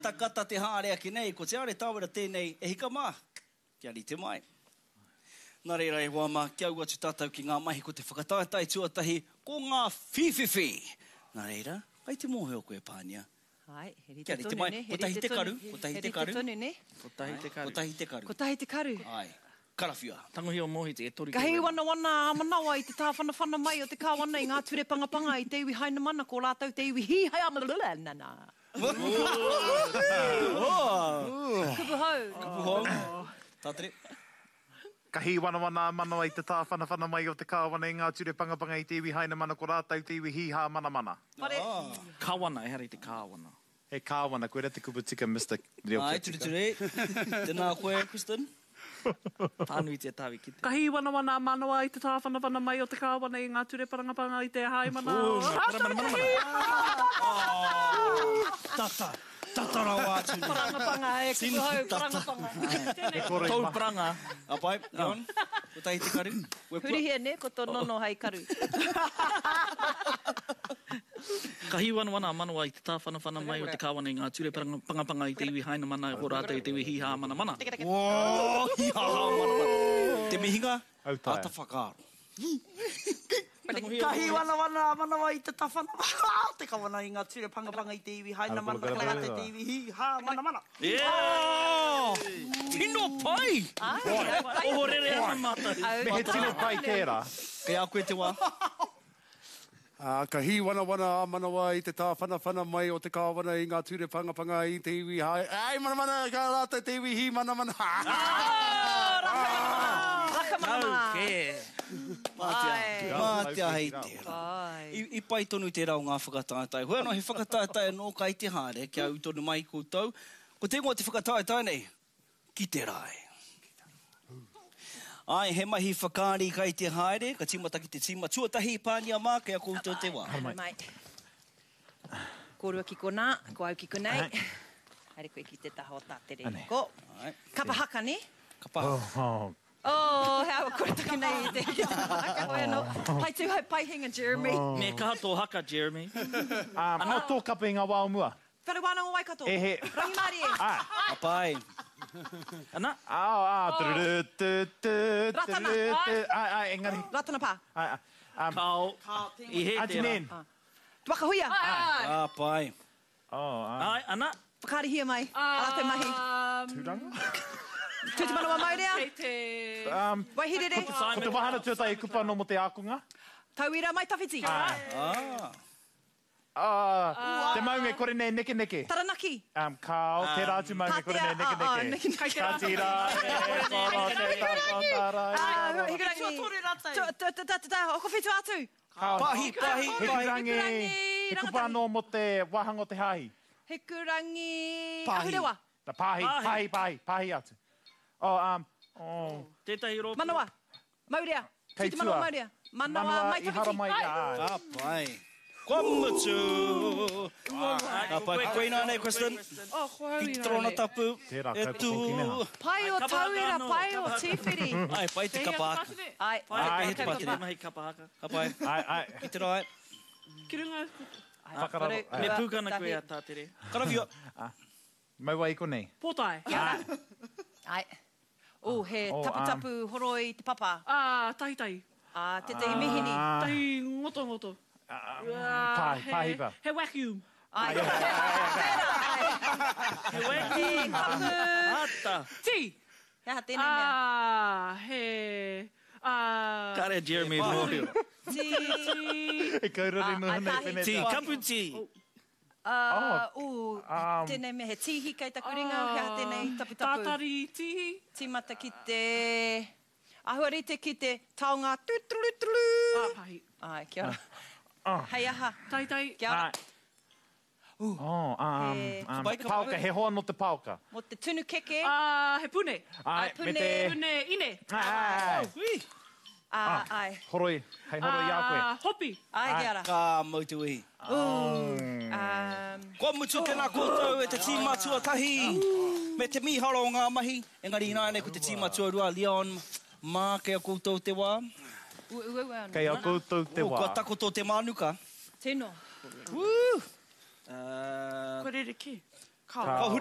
Takata te haarea ki nei, ko te are tāwera tēnei e hika mā, kia ri te mai. Nā reira e wama, kia ua tu tātou ki ngā mahi ko te whakataetai tuatahi, ko ngā whiwhiwhi. Nā reira, ai te mōheo koe pānia. Ai, kia ri te mai, ko tahi te karu, ko tahi te karu. Ko tahi te karu. Ko tahi te karu. Ko tahi te karu. Ai, karawhia. Tangohi o mohiti e tori. Kahi wana a manawa i te tāwhana mai o te kāwana i ngā ture pangapanga i te iwi haina mana ko lātou te iwi hi hai amalula nana. Kupu hau. Tātere. Kahi wana manawa i te tāwhana mai o te kāwana i ngā ture pangapanga i te iwi haina mana ko rātou te iwi hiha mana. Kāwana, e hari te kāwana. He kāwana, koe rete kuputika, Mr. Reo Ai, ture. Tēnā koe, Kristen. Tānui te tāwi ki te. Kahi wana manawa i te tāwhana mai o te kāwana i ngā ture pangapanga i te hai mana. Tata rau atu. Parangapanga e kupu hau, parangapanga. Tau pranga. Apai, Leon, ko tahi te karu. Huri hea ne, ko tō nono hai karu. Kahi wana manawa i te tāwhana mai o te kāwana i ngā ture pangapanga i te iwi haina mana o rātou i te iwi hiha mana. Wō, hiha mana. Te mihinga, Autai. ata whakaaro. Kahi wana manawa i te tawhana. Te kawana i ngā ture pangapanga i te iwi haina mana. Kahi te iwi hi ha mana. Tino pai! Oho rere ana mata. Me he tino pai tērā. Kei a koe te wā. Kahi wana manawa i te tāwhana mai o te kāwana i ngā ture pangapanga i te iwi hai. Ai, mana, ka rātou te iwi hi mana. Mātia hei tērā. I pai tonu tērā o ngā whakataetai. Hoi anō he whakataetai nō kai te hāre, kia utonu mai koutou. Ko te ngō te whakataetai nei, ki te rai. Ai, he mahi whakaari kai te haere, ka timata ki te tima tuatahi pānia mā, kia koutou te wā. Mai. Kōrua ki kona, ko au ki konei. Haere koe ki te taha o tātere. Ko. Kapahaka ne? Oh. Oh, hea wa kore toki nei i te haka koe anō. Pai tū hai pai hinga, Jeremy. Me kaha tō haka, Jeremy. Anō tō kapa i ngā wā mua. Whare wānanga Waikato. E he. Rangi Māori e. Apai. Ana? Ratana. Ai, engari. Ratana pā. Kao. I he Atinen. Wakahuia. Apai. Ai, ana? Whakaari hia mai. Arate mahi. Tūranga? Tuti manawa maurea. Waihirere. Ko te wahana tuatai e kupa no mo te ākunga. Tauira mai tawhiti. Te maunga kore nei neke. Taranaki. Kao, te rātu maunga kore nei neke. Ka tira e koro te takotarai. Hikurangi. Oko whitu atu. Pahi. Hikurangi. He kupa no mo te wahanga o te hahi. Hikurangi. Pahi. Ahurewa. Pahi atu. Tētahi rōpū. Manawa. Maurea. Kei Tuti manawa tua. maurea. Manawa mai i hara mai. tawhiti. Apai. Kua mutu. Apai, koe nā nei, Kristen. Ki trona tapu. Tērā, E kaupapa tu. kineha. Pai o tauira, pai o tīwhiri. Ai, pai te kapaka. Ai, Pai, he te pātere. mahi kapahaka. Apai. Ai. Ki te rai. Ki runga. Whakararo. Me pūkana koe a tātere. Karawhia. Maua i konei. Pōtai. Ai. O, he tapu horo i te papa. Tahi. Te te imihini. Tahi ngoto. Pahipa. He vacuum. Ai. He weki. Kapu. Ata. Ti. Hea tēnei mea. He... Kare Jeremy Rohio. Ti. E kaurari no hana i whenei. Ti, kapu ti. Tēnei mea he tihi kei takuringa. Hea tēnei tapu. Tātari tihi. Timata ki te... Ahuarite ki te taonga tutulutulu. Pahi. Ai, kia ora. Hei aha. Tai. Kia ora. Pauka, he hoa no te pauka. Mo te tunu keke. He pune. Ai, pune. me te... Pune ine. Ai. Horoi, hei horoi a koe. Hopi. Ai, kia ora. Ka mautu ihi. Kua mutu tēnā koutou e te tīma tuatahi. Me te miharo o ngā mahi. Engari nā nei ko te tīma tuarua Leon. Mā kei a koutou te wā. Kei a koutou te wā. Kua takoto te mānuka. Tēnō. Woo! Ko rere ki. Ka Ka